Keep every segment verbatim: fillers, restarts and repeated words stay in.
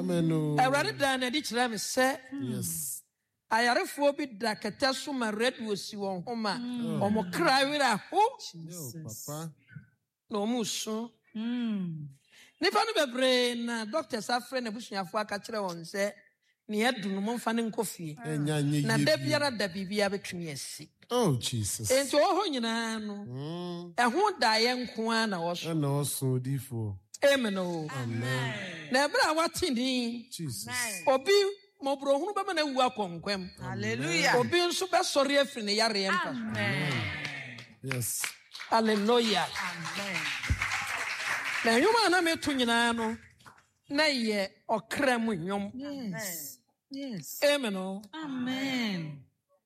Amen. I read it down and each time say, yes. I are a phobia that Katasuma red was you on Homa, or more cry with a hope. Papa. No muso. Nipa no bebre na doctors afre na busuafo akakire won se ne yadu no momfa ne nkofie na da biara da bibia betumi asi. Oh Jesus. Ento ho nyina no ehun da ye nko na wo so na wo so difo. Amen. Amen. Na bra watini Jesus. Obi mobro hunu be na wu akonkwem. Hallelujah. Obi nso be sori afri ne yare empa. Amen. Yes. Hallelujah. Amen. Na yuma na metu nyina no na ye okra mu nyom. Yes. Yes. Amen. Amen.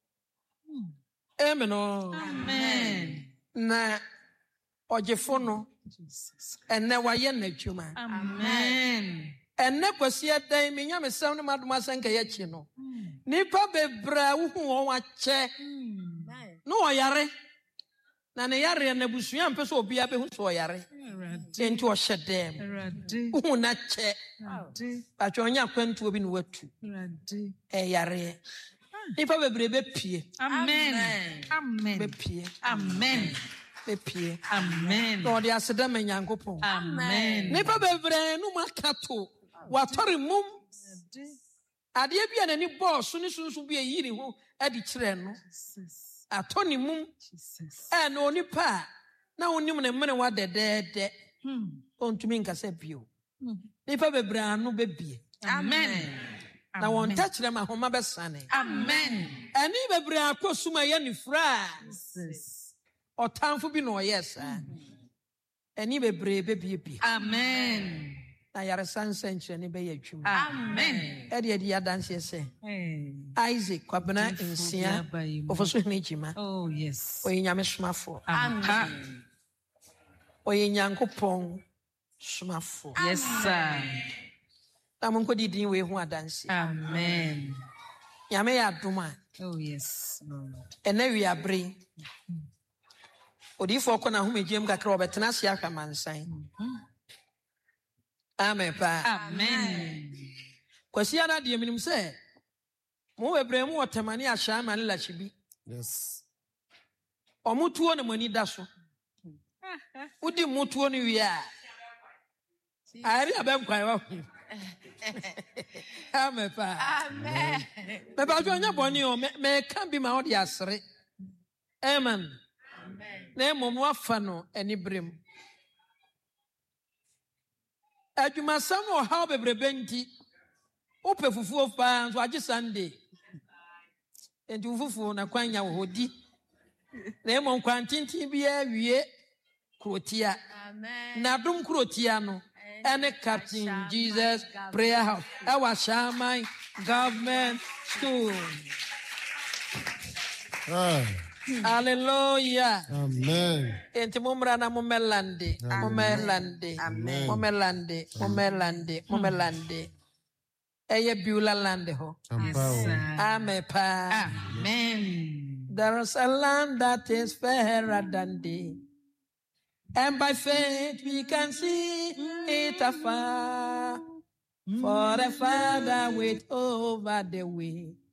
Amen. Amen. Na ojefo no Jesus. ene waye na dwuma. Amen. Ene kwasi edan me nyame sem no madoma sanka ye chi no. Nipa bebra wo hu won ache. No oyare. Na ne yare na busua mpe so obi abe hu so oyare. Enti o hyedem. Erade. Hu na che. Erade. Atwonya kwantu obi ne watu. Erade. E yare. Nipa bebre be pie. Amen. Amen. Be pie. Amen. Be pie. Amen. Lord ya sedam nyankopon. Amen. Nipa bebre no makato. Watori mum. Ade bia na ni boss ni sunsun bia yiri ho adi kire no. Atoni mum. Jesus. E no nipa na onim ne mene wa dedede. Hmm. Ontumi nkasa bio. Nipa bebre anu bebie. Amen. Na won touch them ahoma besane. Amen. Ani bebre akosuma ye ni fra. Jesus. Otamfo bi no yes. Ani bebre bebie bi. Amen. Na yare sansenche ni be yadwum. Amen. E de de yadanse se. Hey. Isaac kwabena nsia ofoso hne jima. Oh yes. Oyi nyame somafo. Amen. Oyi nyankopon somafo. Yes sir. Na monko didin we hu adanse. Amen. Nyame ya doma. Oh yes Lord. Ena wi abre. Odifo ko na hu megem kakra obetena sia hwamansan. Amen pa. Amen. Kwasi ana de minim se mo bebre mu otamani ahya ma la chibi. Yes. Omutuo ne mani da so. Udi mutuo ne wi a. Ari abem kwai wa. Amen pa. Amen. Me ba jo nya boni o me kan bi ma o de asere. Amen. Amen. Na mom wafa no ani brem. Adwuma sam o ha bebrebe nti. Ope fufuo fa so agi Sunday. Enti fufuo na kwanya wo hodi. Na mom kwantintin bia wie krotia. Amen. Na dum krotia no. Ene Captain Jesus Prayer House. Ewa Shaman Government School. Ah. Hallelujah. Amen. Enti mumra na mumelande. Mumelande. Amen. Mumelande. Mumelande. Mumelande. Eye biula lande ho. Amen pa. Amen. There is a land that is fairer than day. And by faith we can see it afar. For the Father wait over the way.